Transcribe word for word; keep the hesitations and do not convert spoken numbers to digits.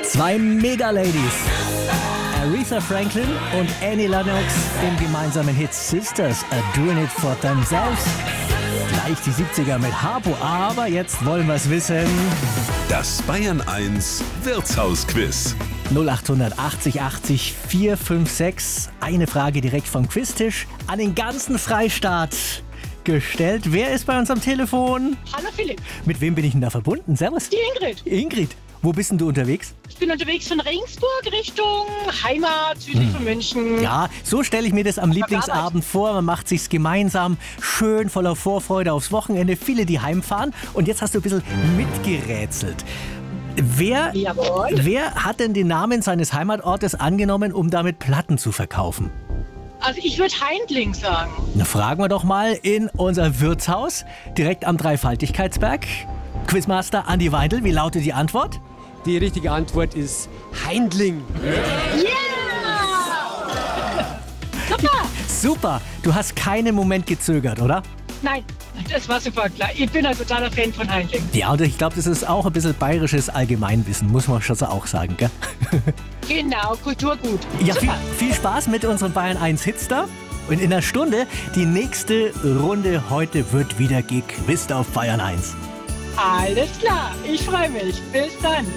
Zwei Mega-Ladies. Aretha Franklin und Annie Lennox im gemeinsamen Hit Sisters Are Doing It For Themselves. Gleich die siebziger mit Harpo, aber jetzt wollen wir es wissen. Das Bayern eins Wirtshausquiz. null acht achtzig achtzig vier fünf sechs. Eine Frage direkt vom Quiztisch an den ganzen Freistaat gestellt. Wer ist bei uns am Telefon? Hallo Philipp. Mit wem bin ich denn da verbunden? Servus. Die Ingrid. Ingrid, wo bist denn du unterwegs? Ich bin unterwegs von Regensburg Richtung Heimat, südlich hm. von München. Ja, so stelle ich mir das am Lieblingsabend vor. Man macht sich's gemeinsam, schön voller Vorfreude aufs Wochenende. Viele, die heimfahren. Und jetzt hast du ein bisschen mitgerätselt. Wer, wer hat denn den Namen seines Heimatortes angenommen, um damit Platten zu verkaufen? Also ich würde Heindling sagen. Na, fragen wir doch mal in unser Wirtshaus, direkt am Dreifaltigkeitsberg. Quizmaster Andi Weindl, wie lautet die Antwort? Die richtige Antwort ist Heindling. Yeah! Super! Super, du hast keinen Moment gezögert, oder? Nein, das war super klar. Ich bin ein totaler Fan von Heindling. Ja, und ich glaube, das ist auch ein bisschen bayerisches Allgemeinwissen, muss man schon so auch sagen, gell? Genau, Kulturgut. Ja, viel, viel Spaß mit unserem Bayern eins Hitstar. Und in einer Stunde die nächste Runde. Heute wird wieder gequizt auf Bayern eins. Alles klar, ich freue mich. Bis dann.